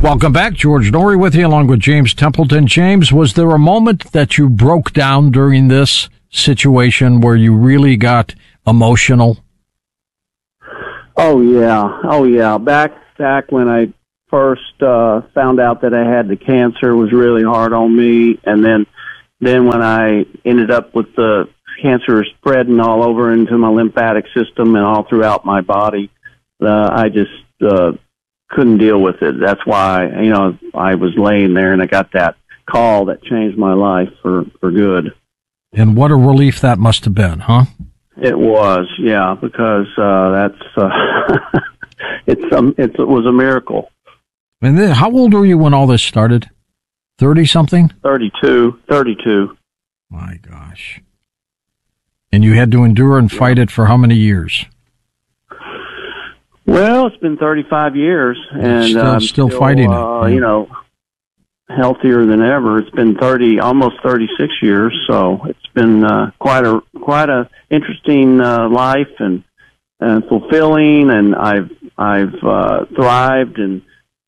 Welcome back. George Noory with you along with James Templeton. James, was there a moment that you broke down during this situation where you really got emotional? Oh yeah. Back when I first found out that I had the cancer, it was really hard on me. And then when I ended up with the cancer spreading all over into my lymphatic system and all throughout my body, I just couldn't deal with it. That's why, I was laying there and I got that call that changed my life for good. And what a relief that must have been, huh? It was, yeah, because it was a miracle. And then, how old were you when all this started? 30-something? 32. My gosh. And you had to endure and fight it for how many years? Well, it's been 35 years, and still fighting it. Healthier than ever. It's been almost 36 years, so it's been quite a interesting life and fulfilling. And I've thrived and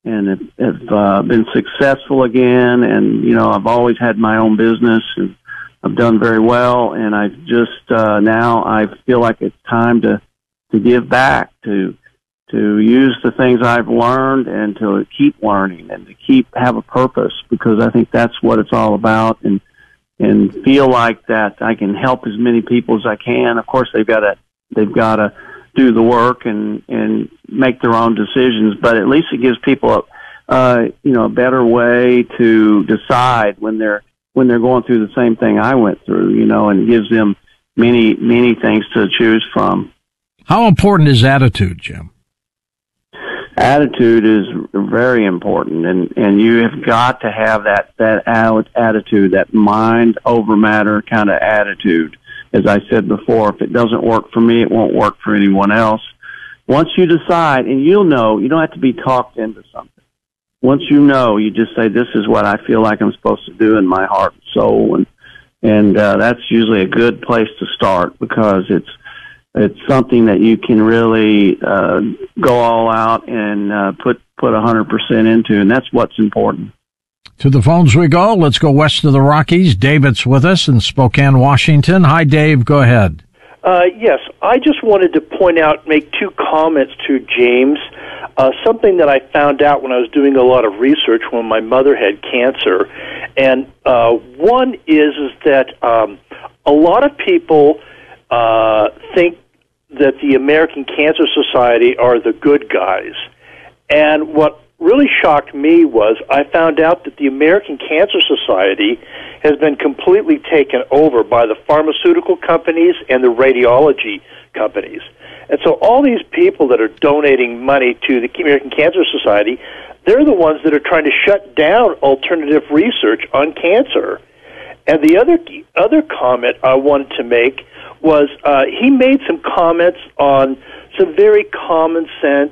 have been successful again. And I've always had my own business, and I've done very well. And I just now I feel like it's time to give back, to use the things I've learned and to keep learning and to have a purpose, because I think that's what it's all about, and feel like that I can help as many people as I can. Of course, they've got to do the work and make their own decisions, but at least it gives people a better way to decide when they're going through the same thing I went through, and it gives them many things to choose from. How important is attitude, Jim? Attitude is very important, and you have got to have that attitude, that mind over matter kind of attitude. As I said before, if it doesn't work for me, it won't work for anyone else. Once you decide, and you'll know, you don't have to be talked into something. Once you know, you just say, this is what I feel like I'm supposed to do in my heart and soul, and that's usually a good place to start, because it's something that you can really go all out and put 100% into, and that's what's important. To the phones we go. Let's go west of the Rockies. David's with us in Spokane, Washington. Hi, Dave. Go ahead. Yes, I just wanted to make two comments to James. Something that I found out when I was doing a lot of research when my mother had cancer, and one is that a lot of people think that the American Cancer Society are the good guys. And what really shocked me was I found out that the American Cancer Society has been completely taken over by the pharmaceutical companies and the radiology companies. And so all these people that are donating money to the American Cancer Society, they're the ones that are trying to shut down alternative research on cancer. And the other comment I wanted to make was he made some comments on some very common sense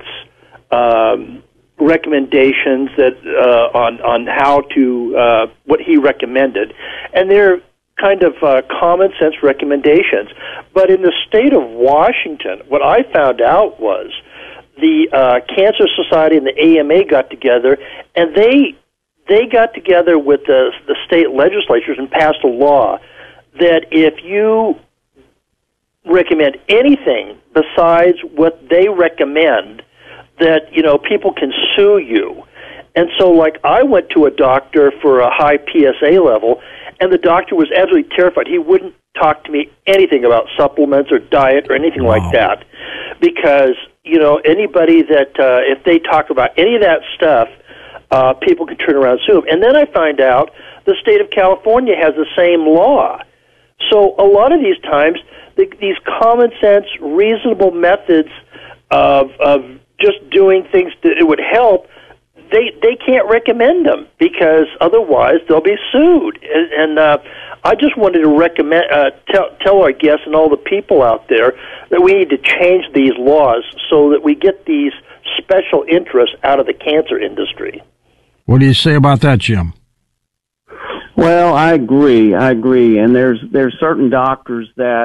recommendations that on how to what he recommended, and they're kind of common sense recommendations. But in the state of Washington, what I found out was the Cancer Society and the AMA got together, and they got together with the state legislatures and passed a law that if you recommend anything besides what they recommend, that people can sue you. And so, like, I went to a doctor for a high PSA level, and the doctor was absolutely terrified. He wouldn't talk to me anything about supplements or diet or anything like that, because anybody that if they talk about any of that stuff, people can turn around and sue them. And then I find out the state of California has the same law. So a lot of these times, these common sense, reasonable methods of just doing things that it would help, they can't recommend them, because otherwise they'll be sued. And I just wanted to recommend tell our guests and all the people out there that we need to change these laws so that we get these special interests out of the cancer industry. What do you say about that, Jim? Well, I agree, and there's certain doctors that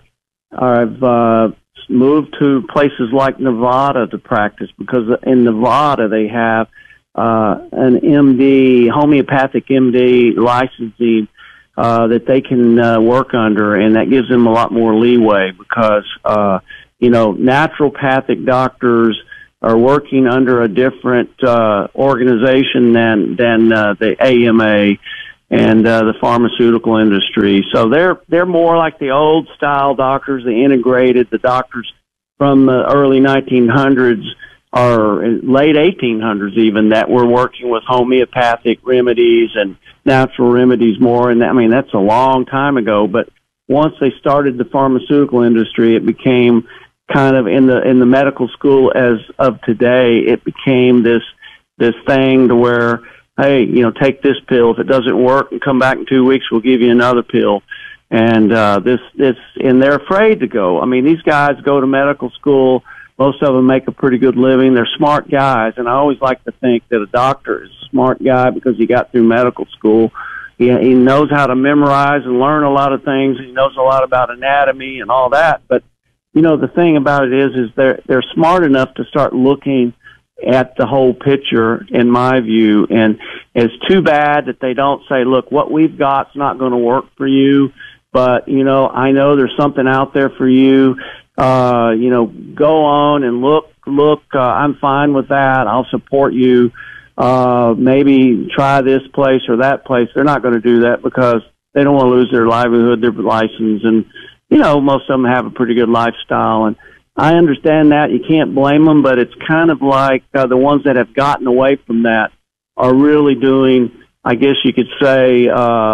I've moved to places like Nevada to practice, because in Nevada they have an MD, homeopathic MD licensing that they can work under, and that gives them a lot more leeway because naturopathic doctors are working under a different organization than the AMA and the pharmaceutical industry. So they're more like the old style doctors, the integrated, the doctors from the early 1900s or late 1800s even, that were working with homeopathic remedies and natural remedies more. And that's a long time ago. But once they started the pharmaceutical industry, it became kind of in the medical school as of today, it became this thing to where, hey, take this pill. If it doesn't work, and come back in 2 weeks, we'll give you another pill. And and they're afraid to go. I mean, these guys go to medical school. Most of them make a pretty good living. They're smart guys, and I always like to think that a doctor is a smart guy because he got through medical school. He knows how to memorize and learn a lot of things. He knows a lot about anatomy and all that. But the thing about it is they're smart enough to start looking at the whole picture, in my view. And it's too bad that they don't say, look, what we've got's not going to work for you, but, I know there's something out there for you. Go on and look, I'm fine with that. I'll support you. Maybe try this place or that place. They're not going to do that because they don't want to lose their livelihood, their license, and, most of them have a pretty good lifestyle. And I understand that. You can't blame them, but it's kind of like the ones that have gotten away from that are really doing, I guess you could say,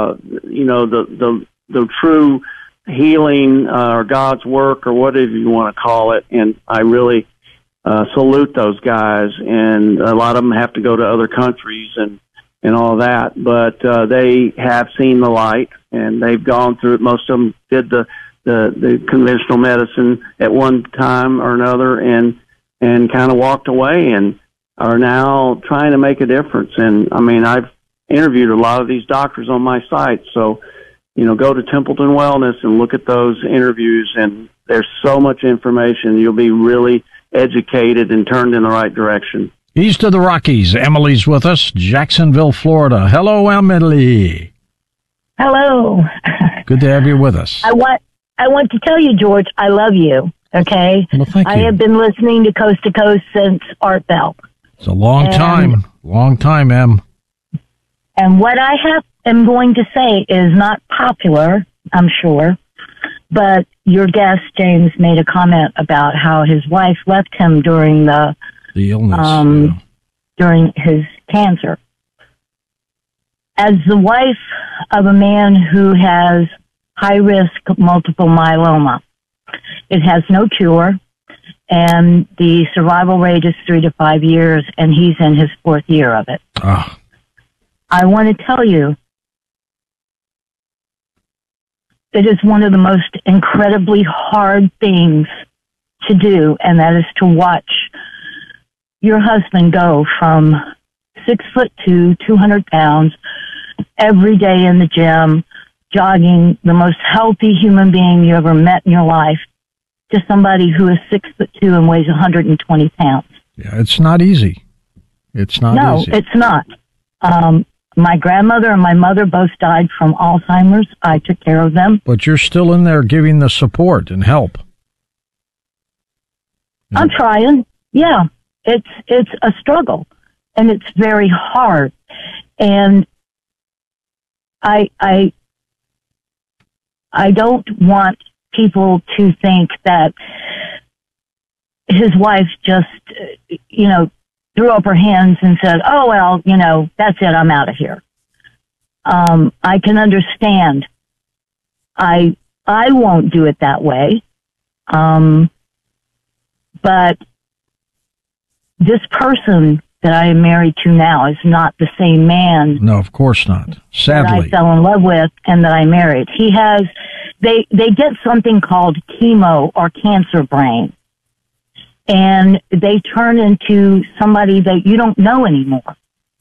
the true healing or God's work or whatever you want to call it. And I really salute those guys. And a lot of them have to go to other countries and all that. But they have seen the light, and they've gone through it. Most of them did the conventional medicine at one time or another and kind of walked away and are now trying to make a difference. And I've interviewed a lot of these doctors on my site. So, go to Templeton Wellness and look at those interviews, and there's so much information. You'll be really educated and turned in the right direction. East of the Rockies, Emily's with us, Jacksonville, Florida. Hello, Emily. Hello. Good to have you with us. I want to tell you, George, I love you, okay? Well, thank you. I have been listening to Coast since Art Bell. It's a long time, Em. And what I am going to say is not popular, I'm sure, but your guest, James, made a comment about how his wife left him during the illness, during his cancer. As the wife of a man who has high-risk multiple myeloma, it has no cure, and the survival rate is 3 to 5 years, and he's in his 4th year of it. Ah. I want to tell you, it is one of the most incredibly hard things to do, and that is to watch your husband go from 6'2", 200 pounds, every day in the gym, jogging, the most healthy human being you ever met in your life, to somebody who is 6'2" and weighs 120 pounds. Yeah, it's not easy. It's not easy. No, it's not. My grandmother and my mother both died from Alzheimer's. I took care of them. But you're still in there giving the support and help. Yeah. I'm trying. Yeah. It's a struggle, and it's very hard. And I don't want people to think that his wife just, threw up her hands and said, oh, well, that's it, I'm out of here. I can understand. I won't do it that way. But this person that I am married to now is not the same man. No, of course not. Sadly. That I fell in love with and that I married. He has, they get something called chemo or cancer brain. And they turn into somebody that you don't know anymore.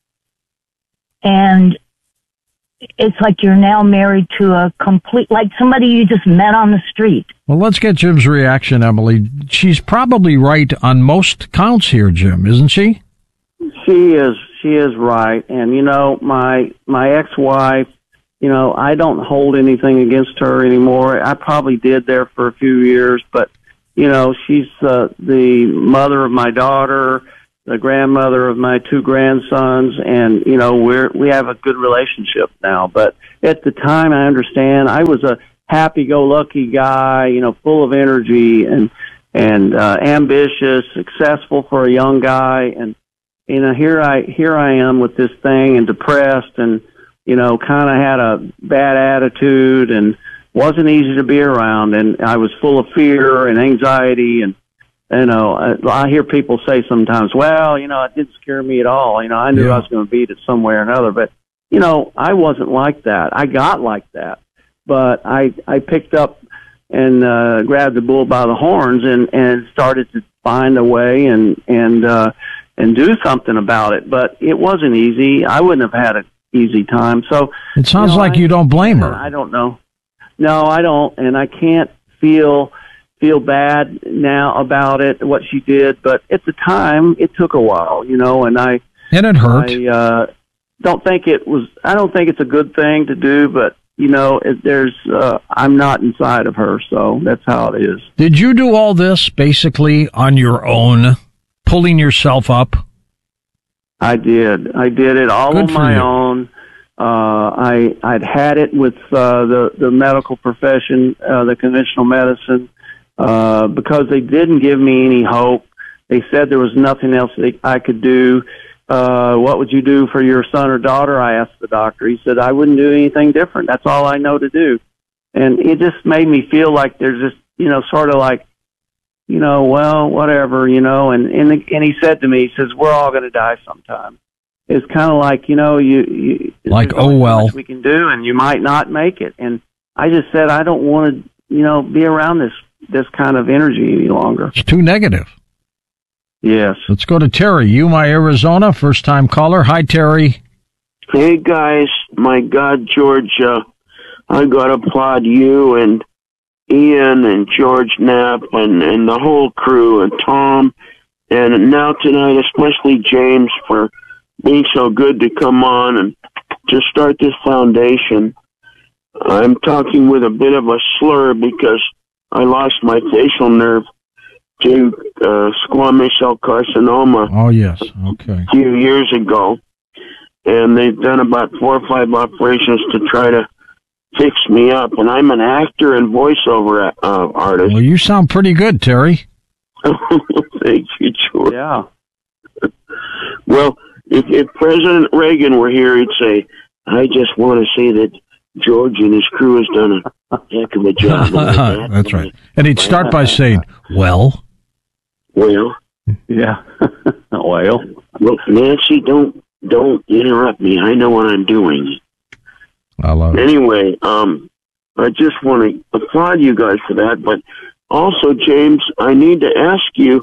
And it's like you're now married to like somebody you just met on the street. Well, let's get Jim's reaction, Emily. She's probably right on most counts here, Jim, isn't she? She is she is right. And, my ex-wife, I don't hold anything against her anymore. I probably did there for a few years, but, she's the mother of my daughter, the grandmother of my 2 grandsons, and, we have a good relationship now. But at the time, I understand, I was a happy-go-lucky guy, full of energy and ambitious, successful for a young guy. And, here I am with this thing and depressed and, kind of had a bad attitude and wasn't easy to be around. And I was full of fear and anxiety. And, I hear people say sometimes, well, it didn't scare me at all. I knew I was going to beat it some way or another. But, I wasn't like that. I got like that. But I picked up and grabbed the bull by the horns and started to find a way and do something about it. But it wasn't easy. I wouldn't have had an easy time. So it sounds like you don't blame her. I don't know. No, I don't, and I can't feel bad now about it, what she did. But at the time, it took a while, and it hurt. I don't think it's a good thing to do, but I'm not inside of her, so that's how it is. Did you do all this basically on your own, pulling yourself up? I did it all on my own. I'd had it with the medical profession, the conventional medicine, because they didn't give me any hope. They said there was nothing else that I could do. What would you do for your son or daughter? I asked the doctor. He said, I wouldn't do anything different. That's all I know to do. And it just made me feel like there's just, sort of like, well, whatever, and he said to me, he says, we're all going to die sometime. It's kind of like, you like, oh, well, we can do, and you might not make it. And I just said, I don't want to, be around this kind of energy any longer. It's too negative. Yes. Let's go to Terry, Yuma, Arizona, first-time caller. Hi, Terry. Hey, guys. My God, George, I got to applaud you and Ian and George Knapp and the whole crew and Tom, and now tonight, especially James, for being so good to come on and to start this foundation. I'm talking with a bit of a slur because I lost my facial nerve to squamous cell carcinoma. Oh, yes. Okay. A few years ago. And they've done about 4 or 5 operations to try to fix me up. And I'm an actor and voiceover artist. Well, you sound pretty good, Terry. Thank you, George. Yeah. Well, if President Reagan were here, he'd say, I just want to say that George and his crew has done a heck of a job. That's right. And he'd start by saying, well. Yeah. Well, Nancy, don't interrupt me. I know what I'm doing. I love it. Anyway, I just want to applaud you guys for that. But also, James, I need to ask you,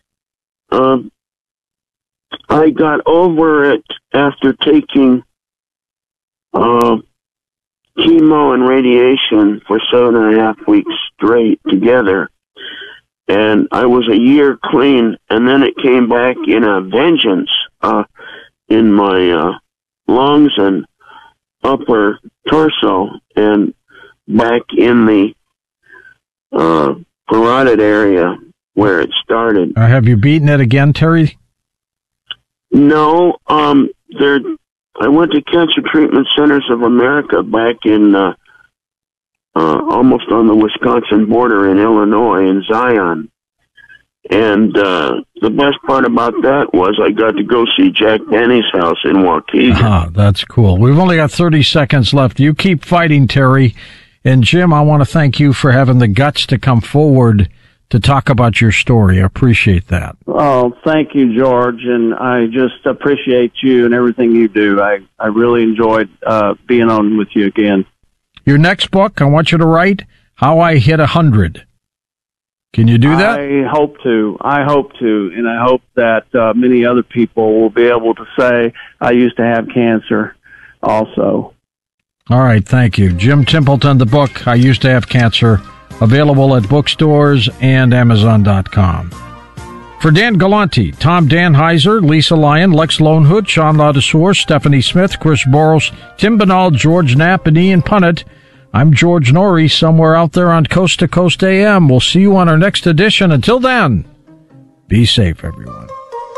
I got over it after taking chemo and radiation for 7.5 weeks straight together. And I was a year clean, and then it came back in a vengeance in my lungs and upper torso and back in the parotid area where it started. Have you beaten it again, Terry? No. I went to Cancer Treatment Centers of America back in almost on the Wisconsin border in Illinois, in Zion. And the best part about that was I got to go see Jack Benny's house in Waukegan. Ah, that's cool. We've only got 30 seconds left. You keep fighting, Terry. And Jim, I want to thank you for having the guts to come forward to talk about your story. I appreciate that. Oh, thank you, George. And I just appreciate you and everything you do. I really enjoyed being on with you again. Your next book, I want you to write How I Hit 100. Can you do that? I hope to. And I hope that many other people will be able to say, I used to have cancer also. All right, thank you. Jim Templeton, the book, I Used to Have Cancer, available at bookstores and Amazon.com. For Dan Galante, Tom Danheiser, Lisa Lyon, Lex Lonehood, Sean Ladouceur, Stephanie Smith, Chris Boros, Tim Binal, George Knapp, and Ian Punnett, I'm George Norrie, somewhere out there on Coast to Coast AM. We'll see you on our next edition. Until then, be safe, everyone.